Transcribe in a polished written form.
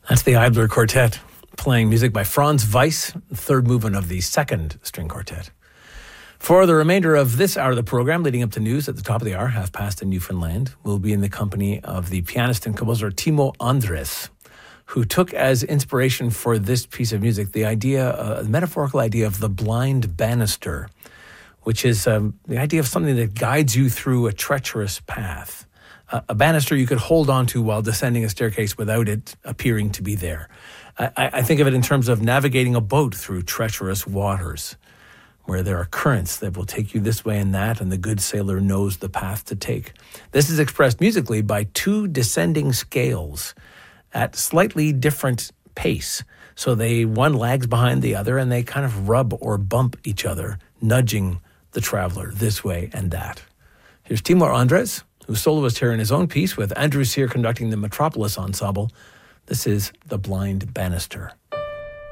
That's the Eibler Quartet playing music by Franz Weiss, third movement of the second string quartet. For the remainder of this hour of the program, leading up to news at the top of the hour, half past in Newfoundland, we'll be in the company of the pianist and composer Timo Andres, who took as inspiration for this piece of music the idea, the metaphorical idea of the blind banister, which is the idea of something that guides you through a treacherous path. A banister you could hold on to while descending a staircase without it appearing to be there. I think of it in terms of navigating a boat through treacherous waters, where there are currents that will take you this way and that, and the good sailor knows the path to take. This is expressed musically by two descending scales at slightly different pace. So one lags behind the other, and they kind of rub or bump each other, nudging the traveler this way and that. Here's Timo Andres, who's soloist here in his own piece, with Andrew Cyr conducting the Metropolis Ensemble. This is The Blind Banister.